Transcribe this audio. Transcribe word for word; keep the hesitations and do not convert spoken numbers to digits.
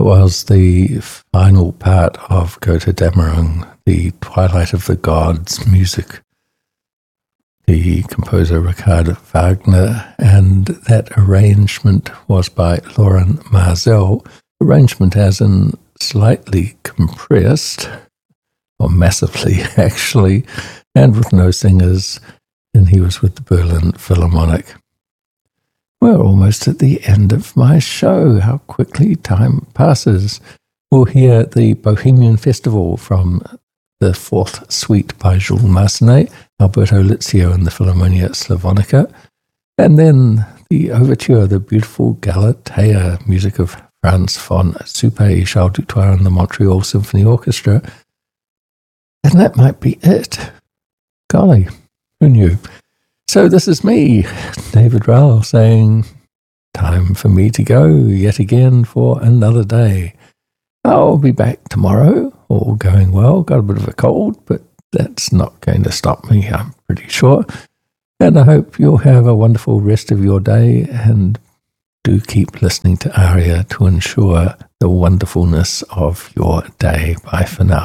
was the final part of Götterdämmerung, the Twilight of the Gods music, the composer Richard Wagner, and that arrangement was by Loren Maazel. Arrangement as in slightly compressed, or massively actually, and with no singers, and he was with the Berlin Philharmonic. We're almost at the end of my show. How quickly time passes. We'll hear the Bohemian Festival from the Fourth Suite by Jules Massenet, Alberto Lizio and the Philharmonia Slavonica, and then the overture, the beautiful Galatea, music of Franz von Suppé, Charles Dutoit and the Montreal Symphony Orchestra. And that might be it. Golly, who knew? So this is me, David Rowell, saying, time for me to go yet again for another day. I'll be back tomorrow, all going well. Got a bit of a cold, but that's not going to stop me, I'm pretty sure. And I hope you'll have a wonderful rest of your day, and do keep listening to Aria to ensure the wonderfulness of your day. Bye for now.